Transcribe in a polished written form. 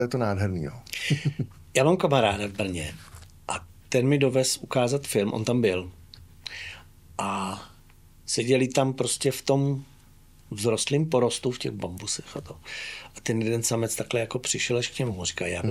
Je to nádherný, jo. Já mám kamaráda v Brně a ten mi dovez ukázat film, on tam byl. A seděli tam prostě v tom vzrostlým porostu, v těch bambusech a to. A ten jeden samec takhle jako přišel až k němu, říká, já byl